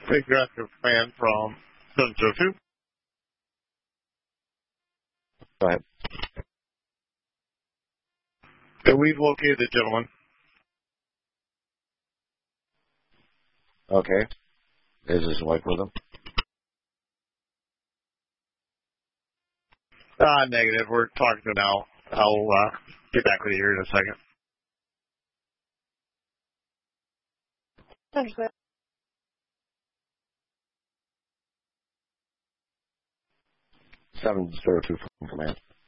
Take your active command from 702. Go ahead. So we've located the gentleman. Okay. Is his wife with him? Negative. We're talking to him now. I'll get back with you here in a second. Thanks, man. 702 from command.